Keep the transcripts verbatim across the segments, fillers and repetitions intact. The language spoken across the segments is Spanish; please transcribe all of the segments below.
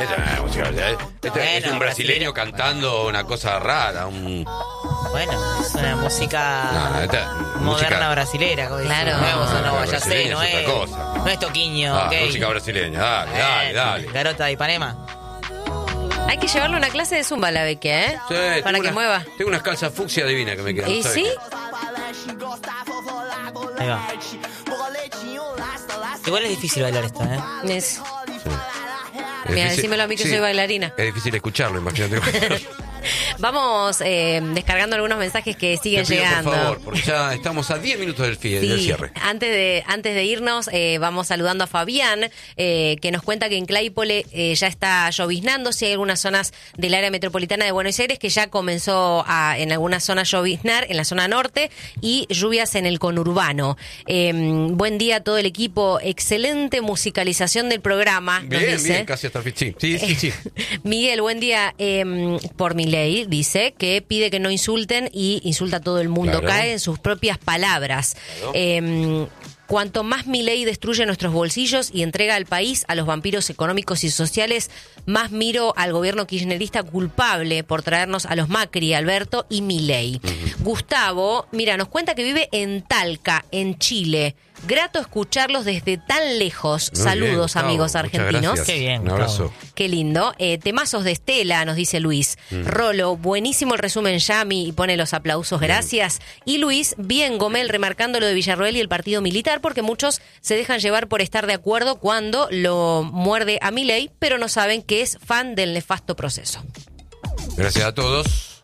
Esta no es música brasileña. Este Bueno, es un brasileño brasileño. cantando una cosa rara, un... Bueno, es una música No, no, esta- moderna música- brasilera. Como Claro. dicen. No, No, no, la vaya a ser, brasileña no es es, otra cosa. no es Toquiño, Ah, ok. música brasileña, dale, dale, Eh, dale. Garota de Ipanema. Hay que llevarle una clase de zumba a la Vecchia, ¿eh? Sí, Para tengo que una- mueva. Tengo unas calzas fucsia divinas que me quedan. ¿Y ¿sabes sí? Ahí va. Igual es difícil bailar esto, ¿eh? Es- Es Mira, difícil- decímelo a mí que sí, soy bailarina. Es difícil escucharlo, imagínate. Vamos eh, descargando algunos mensajes que siguen Te pido, llegando. por favor, porque ya estamos a diez minutos del, fie- del Sí, cierre. antes de antes de irnos, eh, vamos saludando a Fabián, eh, que nos cuenta que en Claypole eh, ya está lloviznando. Si hay algunas zonas del área metropolitana de Buenos Aires que ya comenzó a, en algunas zonas lloviznar, en la zona norte, y lluvias en el conurbano. Eh, buen día a todo el equipo, excelente musicalización del programa, nos Bien, dice. bien, casi hasta el fin. Sí, sí, sí. sí. Miguel, buen día. Eh, por mi ley, dice que pide que no insulten y insulta a todo el mundo. Claro. Cae en sus propias palabras. Claro. Eh, cuanto más mi ley destruye nuestros bolsillos y entrega al país a los vampiros económicos y sociales, más miro al gobierno kirchnerista culpable por traernos a los Macri, Alberto y Milei. Gustavo, mira, nos cuenta que vive en Talca, en Chile. Grato escucharlos desde tan lejos. Muy Saludos, bien, Gustavo, amigos muchas argentinos. gracias. Qué bien, Un abrazo. Qué lindo. Eh, temazos de Estela, nos dice Luis. Rolo, buenísimo el resumen, Yami, y pone los aplausos, gracias. Y Luis, bien, Gomel, remarcando lo de Villarroel y el partido militar, porque muchos se dejan llevar por estar de acuerdo cuando lo muerde a Milei, pero no saben que es fan del nefasto proceso. Gracias a todos.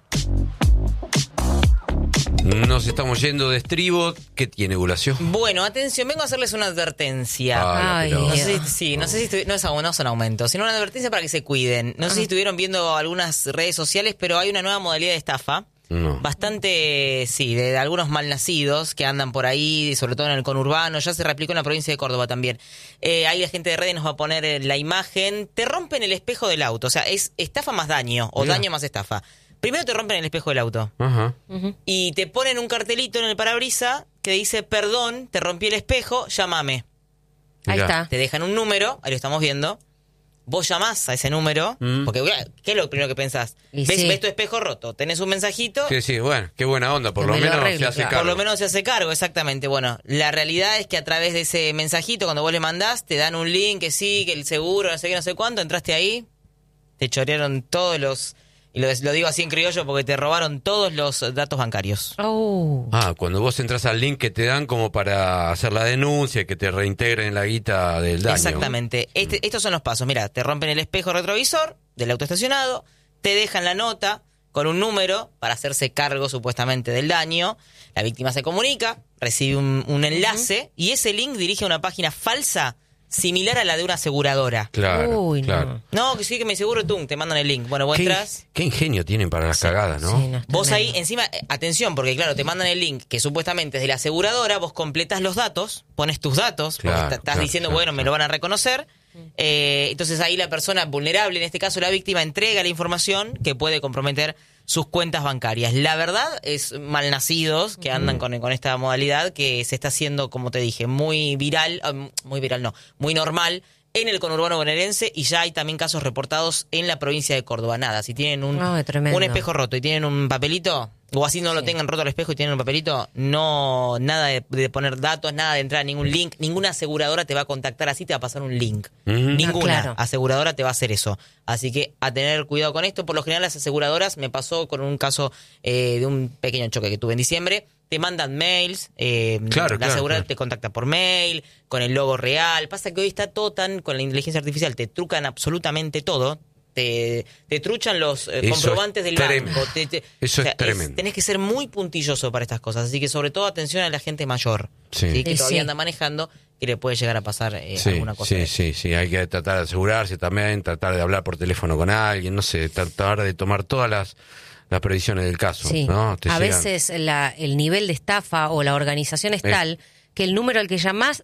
Nos estamos yendo de estribo. ¿Qué tiene, Gulacio? Bueno, atención, vengo a hacerles una advertencia. Ah, Ay, pero- No sé si, sí, no sé si estu- no es aún, no son aumentos, sino una advertencia para que se cuiden. No sé si estuvieron viendo algunas redes sociales, pero hay una nueva modalidad de estafa. No. Bastante, sí, de, de algunos malnacidos que andan por ahí, sobre todo en el conurbano. Ya se replicó en la provincia de Córdoba también. Eh, ahí la gente de redes nos va a poner eh, la imagen. Te rompen el espejo del auto. O sea, es estafa más daño o Mirá. daño más estafa. Primero te rompen el espejo del auto Ajá. y te ponen un cartelito en el parabrisa que dice, perdón, te rompí el espejo, llámame. Ahí Mirá. está. Te dejan un número, ahí lo estamos viendo. Vos llamás a ese número, Mm. porque ¿qué es lo primero que pensás? Y ¿Ves, sí. ves tu espejo roto, tenés un mensajito, Sí, sí, bueno, qué buena onda. Por Que lo me lo menos arregle, se hace claro. cargo. por lo menos se hace cargo, exactamente. Bueno, la realidad es que a través de ese mensajito, cuando vos le mandás, te dan un link que sí, que el seguro, no sé qué, no sé cuánto, entraste ahí, te chorearon todos los... Y lo, lo digo así en criollo porque te robaron todos los datos bancarios. Oh. Ah, cuando vos entras al link que te dan como para hacer la denuncia y que te reintegren la guita del daño. Exactamente. Este- estos son los pasos. Mira, te rompen el espejo retrovisor del auto estacionado, te dejan la nota con un número para hacerse cargo supuestamente del daño. La víctima se comunica, recibe un, un enlace y ese link dirige a una página falsa similar a la de una aseguradora. Claro, Uy, no. claro. No, que sí, que me seguro tú, te mandan el link. Bueno, vos ¿Qué, entras. qué ingenio tienen para las cagadas, ¿no? Sí, no, está Vos ahí, tremendo. encima, eh, atención, porque claro, te mandan el link que supuestamente es de la aseguradora, vos completás los datos, pones tus datos, Claro, porque ta- estás claro, diciendo, claro, bueno, me claro. lo van a reconocer. Eh, entonces ahí la persona vulnerable, en este caso la víctima, entrega la información que puede comprometer sus cuentas bancarias. La verdad es malnacidos que andan con, con esta modalidad que se está haciendo, como te dije, muy viral, ah, muy viral no, muy normal en el conurbano bonaerense y ya hay también casos reportados en la provincia de Córdoba. Nada, si tienen un, Ay, tremendo. un espejo roto y tienen un papelito, o así no lo Sí. tengan roto el espejo y tienen un papelito, no, nada de, de poner datos, nada de entrar a ningún link, ninguna aseguradora te va a contactar así, te va a pasar un link. Ujú. Ninguna Ah, claro. aseguradora te va a hacer eso. Así que a tener cuidado con esto. Por lo general las aseguradoras, me pasó con un caso eh, de un pequeño choque que tuve en diciembre, te mandan mails, eh, Claro, la claro, aseguradora claro. te contacta por mail, con el logo real. Pasa que hoy está todo tan, con la inteligencia artificial, te trucan absolutamente todo. Te, te truchan los eh, Eso comprobantes es del tremendo. banco. Te- te- Eso es tremendo. tenés que ser muy puntilloso para estas cosas. Así que sobre todo atención a la gente mayor. Sí. ¿sí? Que Sí, todavía sí. anda manejando y le puede llegar a pasar eh, Sí, alguna cosa. sí, sí, sí, hay que tratar de asegurarse también, tratar de hablar por teléfono con alguien, no sé, tratar de tomar todas las, las previsiones del caso, Sí. ¿no? Te A llegan- veces la, el nivel de estafa o la organización es Eh. tal que el número al que llamás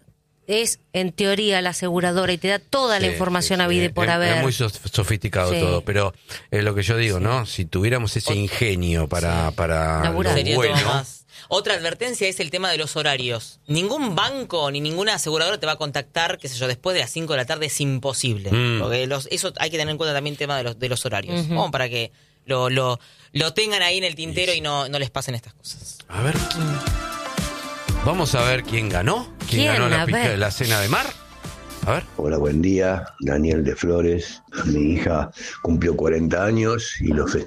es en teoría la aseguradora y te da toda la Sí, información sí, a vida sí. y por es, haber. Es muy sof- sofisticado Sí. todo, pero es lo que yo digo, ¿no? Si tuviéramos ese ingenio para, para Laburar. lo Sería bueno. todo más. Otra advertencia es el tema de los horarios. Ningún banco ni ninguna aseguradora te va a contactar, qué sé yo, después de las cinco de la tarde es imposible. Mm. Porque los, eso hay que tener en cuenta también el tema de los, de los horarios. Ujú. Como para que lo, lo, lo tengan ahí en el tintero y no, no les pasen estas cosas. A ver. Vamos a ver quién ganó. ¿Quién, ¿Quién? ganó la, A pica- ver. la cena de mar? A ver. Hola, buen día. Daniel de Flores. Mi hija cumplió cuarenta años y lo festejó